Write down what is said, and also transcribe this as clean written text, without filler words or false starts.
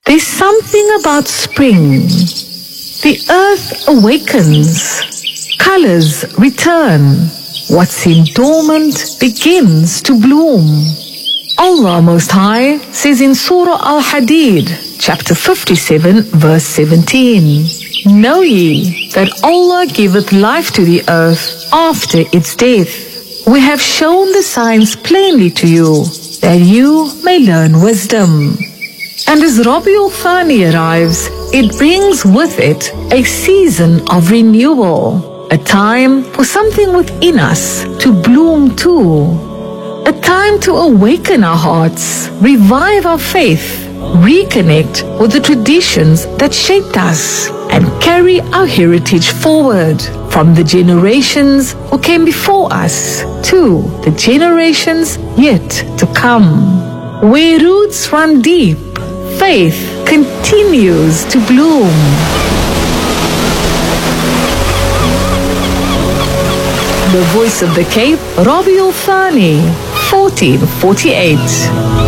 There's something about spring. The earth awakens, colors return. What's in dormant begins to bloom. Allah Most High says in Surah Al-Hadid, chapter 57, verse 17, Know ye that Allah giveth life to the earth after its death. We have shown the signs plainly to you, that you may learn wisdom. And as Rabiul Thani arrives, it brings with it a season of renewal, a time for something within us to bloom too, a time to awaken our hearts, revive our faith, reconnect with the traditions that shaped us, and carry our heritage forward from the generations who came before us to the generations yet to come. Where roots run deep, faith continues to bloom. The Voice of the Cape, Rabiul Thani, 1448.